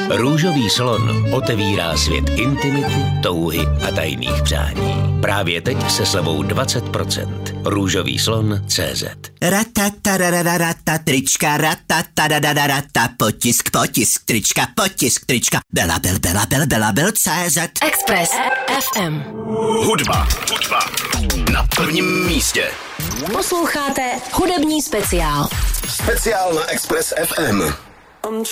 Růžový slon otevírá svět intimity, touhy a tajných přání. Právě teď se slevou 20%. Růžový slon.cz. Ratatarararata, trička, ratatarararata, potisk, trička, belabel.cz. Express FM. Hudba na prvním místě. Posloucháte hudební speciál. Speciál na Express FM.